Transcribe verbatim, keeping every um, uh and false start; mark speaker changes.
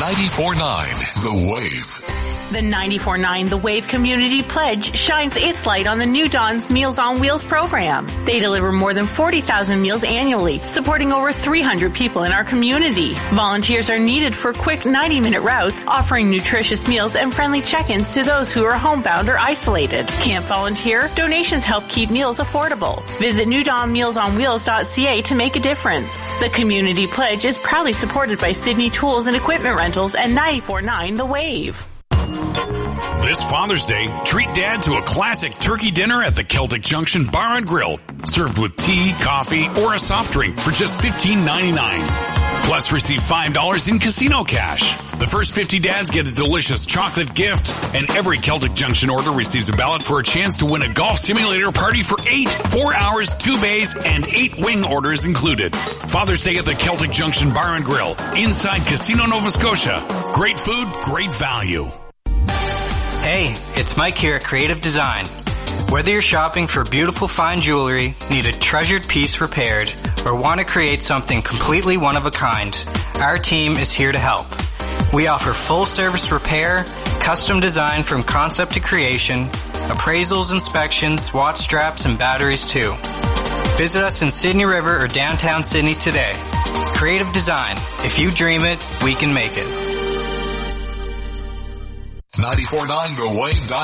Speaker 1: ninety-four point nine The Wave.
Speaker 2: The ninety-four point nine The Wave Community Pledge shines its light on the New Dawn's Meals on Wheels program. They deliver more than forty thousand meals annually, supporting over three hundred people in our community. Volunteers are needed for quick ninety-minute routes, offering nutritious meals and friendly check-ins to those who are homebound or isolated. Can't volunteer? Donations help keep meals affordable. Visit new dawn meals on wheels dot c a to make a difference. The Community Pledge is proudly supported by Sydney Tools and Equipment Rentals and ninety-four point nine The Wave.
Speaker 3: This Father's Day, treat Dad to a classic turkey dinner at the Celtic Junction Bar and Grill, served with tea, coffee, or a soft drink for just fifteen ninety-nine. Plus, receive five dollars in casino cash. The first fifty dads get a delicious chocolate gift, and every Celtic Junction order receives a ballot for a chance to win a golf simulator party for eight, four hours, two bays, and eight wing orders included. Father's Day at the Celtic Junction Bar and Grill, inside Casino Nova Scotia. Great food, great value.
Speaker 4: Hey, it's Mike here at Creative Design. Whether you're shopping for beautiful fine jewelry, need a treasured piece repaired, or want to create something completely one of a kind, our team is here to help. We offer full service repair, custom design from concept to creation, appraisals, inspections, watch straps, and batteries too. Visit us in Sydney River or downtown Sydney today. Creative Design. If you dream it, we can make it.
Speaker 1: ninety-four point nine The Wave.